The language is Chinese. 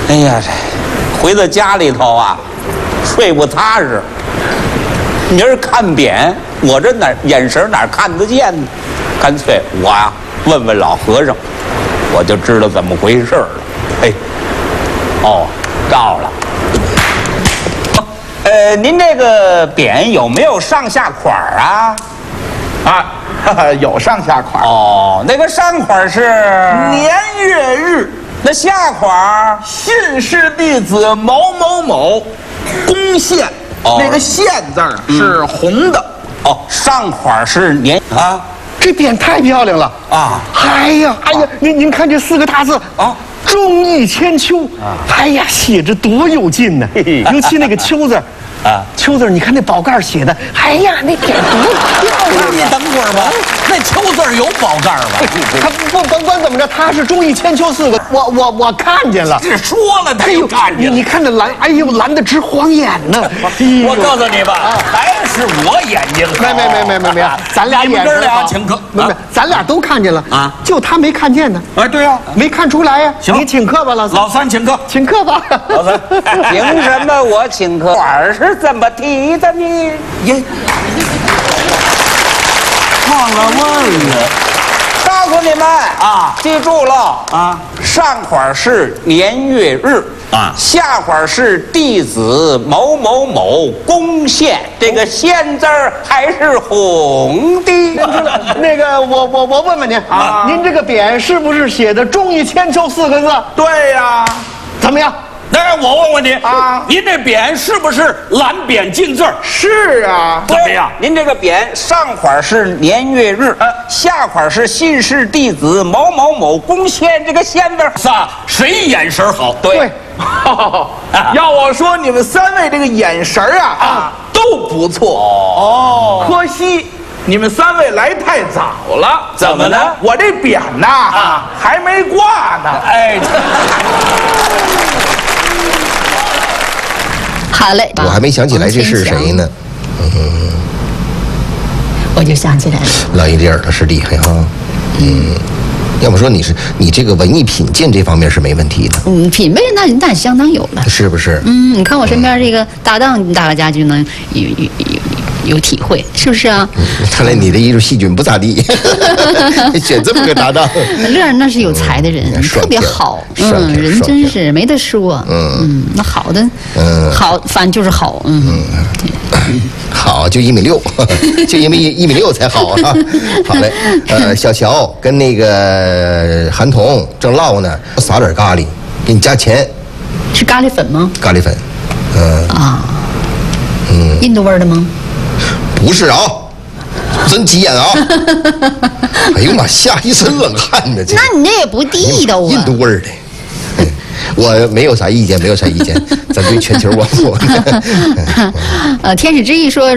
哎呀，回到家里头啊，睡不踏实。明儿看匾，我这眼神哪看得见呢？干脆我呀问问老和尚，我就知道怎么回事了。哎，哦，到了。您这个匾有没有上下款啊？ 啊，有上下款。 哦，那个上款是年月日， 那下款信氏弟子某某某，公县。那个县字是红的。 哦，上款是年啊。 这匾太漂亮了啊！ 哎呀，您看这4个大字啊，忠义千秋啊！哎呀，写着多有劲呢！尤其那个秋字啊，秋字，你看那宝盖写的，哎呀，那匾多漂亮！ 你等会儿吧，那秋字有宝盖吧？ 他不甭管怎么着，他是忠义千秋4个，我看见了。 这说了他又看见了。 你看那蓝，哎呦，蓝的直晃眼呢！ 我告诉你吧，还是我眼睛好。 没，咱俩眼哥俩请客， 没，咱俩都看见了啊，就他没看见呢。 哎，对呀， 没看出来呀。 行， 你请客吧，老三。 老三请客， 请客吧， 老三。 凭什么我请客？款是怎么提的呢？ 耶，忘了问了。 告诉你们啊，记住了啊，上款是年月日啊，下款是弟子某某某公县，这个县字还是红的。 那个，我问问您啊，您这个匾是不是写的忠义千秋4个字？ 对呀。 怎么样？ 那我问问你啊，您这匾是不是蓝匾金字？ 是啊。 怎么样？ 您这个匾上款是年月日，下款是信氏弟子某某某公县，这个县字谁眼神好？ 对。 要我说，你们3位这个眼神都不错哦。可惜你们3位来太早了。 怎么呢？ 我这匾呐还没挂呢。 哎。 好嘞， 我还没想起来这是谁呢。 我就想起来了， 老一弟儿他是厉害哈。要么说你这个文艺品鉴这方面是没问题的。 品味那相当有了， 是不是？ 你看我身边这个搭档，大家就能有体会，是不是啊？ 看来你的艺术细菌不咋地，选这么个搭档。 乐那是有才的人，特别好，人真是没得说。那好的，好，反正就是好， 好，就1.6米，就因为1.6米才好啊。好嘞，小乔跟那个韩童正唠呢，撒点咖喱，给你加钱。 是咖喱粉吗？ 咖喱粉， 印度味的吗？ 不是啊，真急眼啊！哎呦妈，吓一身冷汗呢！ 那你这也不地道啊！ 印度味儿的。我没有啥意见，咱对全球网络。 天使之翼说